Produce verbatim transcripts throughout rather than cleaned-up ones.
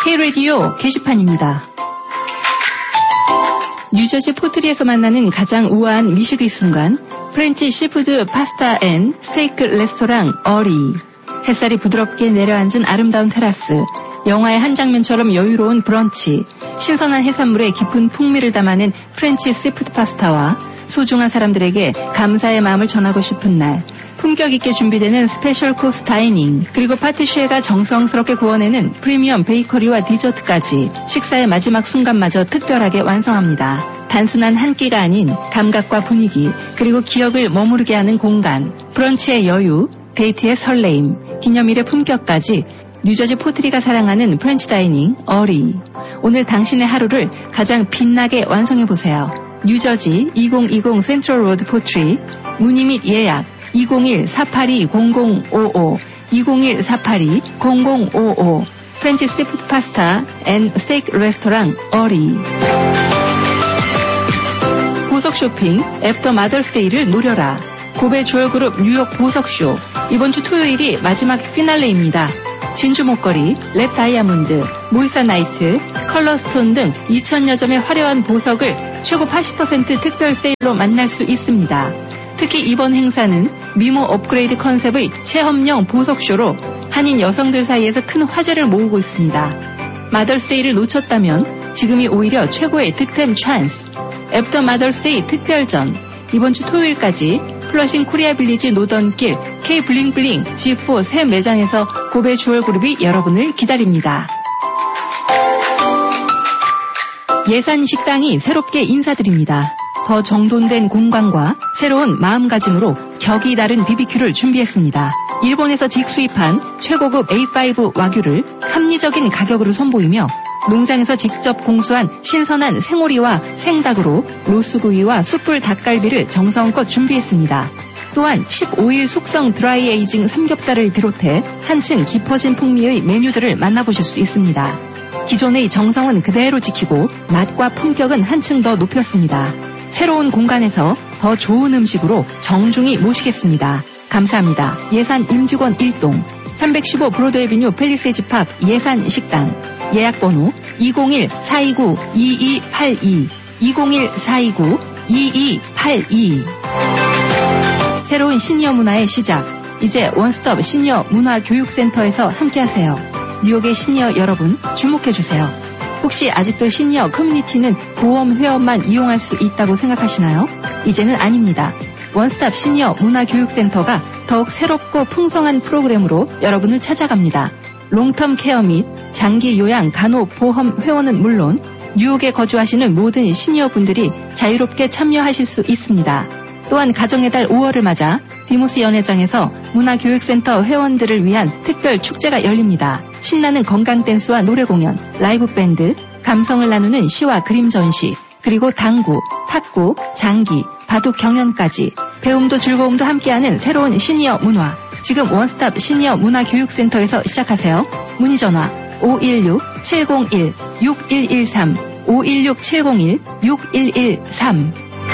K-라디오 게시판입니다. 뉴저지 포트리에서 만나는 가장 우아한 미식의 순간, 프렌치 시푸드 파스타 앤 스테이크 레스토랑 어리. 햇살이 부드럽게 내려앉은 아름다운 테라스, 영화의 한 장면처럼 여유로운 브런치, 신선한 해산물에 깊은 풍미를 담아낸 프렌치 시푸드 파스타와 소중한 사람들에게 감사의 마음을 전하고 싶은 날, 품격 있게 준비되는 스페셜 코스 다이닝, 그리고 파티쉐가 정성스럽게 구워내는 프리미엄 베이커리와 디저트까지 식사의 마지막 순간마저 특별하게 완성합니다. 단순한 한 끼가 아닌 감각과 분위기, 그리고 기억을 머무르게 하는 공간, 브런치의 여유, 데이트의 설레임, 기념일의 품격까지 뉴저지 포트리가 사랑하는 프렌치 다이닝 어리. 오늘 당신의 하루를 가장 빛나게 완성해보세요. 뉴저지 이천이십 센트럴 로드 포트리, 문의 및 예약 이공일 사팔이 공공오오, 이공일 사팔이 공공오오. 프렌치 시푸드 파스타 앤 스테이크 레스토랑 어리. 보석 쇼핑 애프터 마더스데이를 노려라. 고베 주얼그룹 뉴욕 보석쇼, 이번 주 토요일이 마지막 피날레입니다. 진주 목걸이, 랩 다이아몬드, 모이사 나이트, 컬러스톤 등 이천여 점의 화려한 보석을 최고 팔십 퍼센트 특별 세일로 만날 수 있습니다. 특히 이번 행사는 미모 업그레이드 컨셉의 체험형 보석쇼로 한인 여성들 사이에서 큰 화제를 모으고 있습니다. 마더스데이를 놓쳤다면 지금이 오히려 최고의 득템 찬스. 애프터 마더스데이 특별전, 이번 주 토요일까지 플러싱 코리아 빌리지 노던길 K 블링블링 지 사 새 매장에서 고베 주얼그룹이 여러분을 기다립니다. 예산 식당이 새롭게 인사드립니다. 더 정돈된 공간과 새로운 마음가짐으로 격이 다른 비비큐를 준비했습니다. 일본에서 직수입한 최고급 에이 파이브 와규를 합리적인 가격으로 선보이며 농장에서 직접 공수한 신선한 생오리와 생닭으로 로스구이와 숯불 닭갈비를 정성껏 준비했습니다. 또한 십오 일 숙성 드라이 에이징 삼겹살을 비롯해 한층 깊어진 풍미의 메뉴들을 만나보실 수 있습니다. 기존의 정성은 그대로 지키고 맛과 품격은 한층 더 높였습니다. 새로운 공간에서 더 좋은 음식으로 정중히 모시겠습니다. 감사합니다. 예산 임직원 일 동 삼백십오 브로드에비뉴 팰리세이즈 팝 예산 식당. 예약번호 이공일 사이구 이이팔이, 이공일 사이구 이이팔이. 새로운 시니어 문화의 시작. 이제 원스톱 시니어 문화교육센터에서 함께하세요. 뉴욕의 시니어 여러분, 주목해주세요. 혹시 아직도 시니어 커뮤니티는 보험 회원만 이용할 수 있다고 생각하시나요? 이제는 아닙니다. 원스톱 시니어 문화교육센터가 더욱 새롭고 풍성한 프로그램으로 여러분을 찾아갑니다. 롱텀 케어 및 장기 요양 간호 보험 회원은 물론 뉴욕에 거주하시는 모든 시니어 분들이 자유롭게 참여하실 수 있습니다. 또한 가정의 달 오월을 맞아 디모스 연회장에서 문화교육센터 회원들을 위한 특별 축제가 열립니다. 신나는 건강 댄스와 노래 공연, 라이브 밴드, 감성을 나누는 시와 그림 전시, 그리고 당구, 탁구, 장기, 바둑 경연까지 배움도 즐거움도 함께하는 새로운 시니어 문화. 지금 원스톱 시니어 문화교육센터에서 시작하세요. 문의 전화 오일육 칠공일 육일일삼, 오일육 칠공일 육일일삼.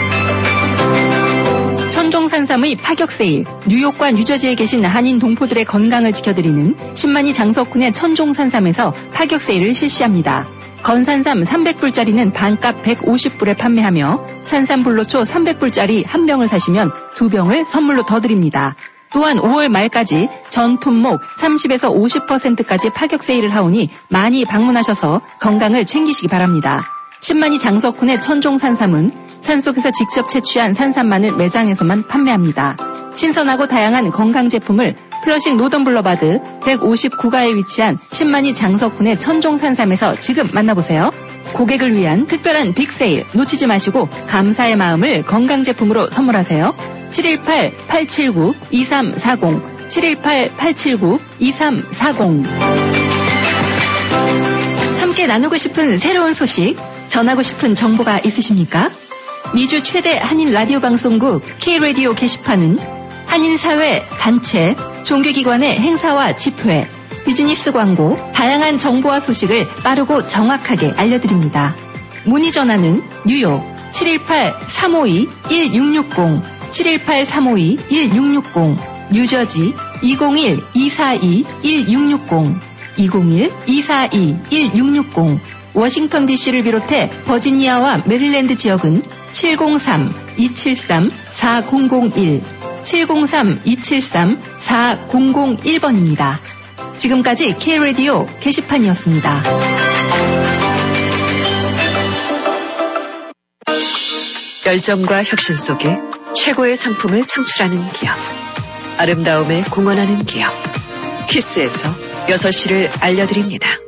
천종산삼의 파격 세일, 뉴욕과 뉴저지에 계신 한인 동포들의 건강을 지켜드리는 신만이 장석훈의 천종산삼에서 파격 세일을 실시합니다. 건산삼 삼백 불짜리는 반값 백오십 불에 판매하며 산삼불로초 삼백 불짜리 한 병을 사시면 두 병을 선물로 더 드립니다. 또한 오월 말까지 전 품목 삼십에서 오십 퍼센트까지 파격 세일을 하오니 많이 방문하셔서 건강을 챙기시기 바랍니다. 신만이 장석훈의 천종산삼은 산속에서 직접 채취한 산삼만을 매장에서만 판매합니다. 신선하고 다양한 건강 제품을 플러싱 노던 블러바드 백오십구 가에 위치한 신만이 장석훈의 천종산삼에서 지금 만나보세요. 고객을 위한 특별한 빅세일 놓치지 마시고 감사의 마음을 건강제품으로 선물하세요. 칠일팔 팔칠구 이삼사공, 칠일팔 팔칠구 이삼사공. 함께 나누고 싶은 새로운 소식, 전하고 싶은 정보가 있으십니까? 미주 최대 한인 라디오 방송국 K-라디오 게시판은 한인사회, 단체, 종교기관의 행사와 집회, 비즈니스 광고, 다양한 정보와 소식을 빠르고 정확하게 알려드립니다. 문의 전화는 뉴욕 칠일팔 삼오이 일육육공, 칠일팔 삼오이 일육육공, 뉴저지 이공일 이사이 일육육공, 이공일 이사이 일육육공, 워싱턴 디씨를 비롯해 버지니아와 메릴랜드 지역은 칠공삼 이칠삼 사공공일, 칠공삼 이칠삼 사공공일번입니다. 지금까지 K-라디오 게시판이었습니다. 열정과 혁신 속에 최고의 상품을 창출하는 기업. 아름다움에 공헌하는 기업. 키스에서 여섯 시를 알려드립니다.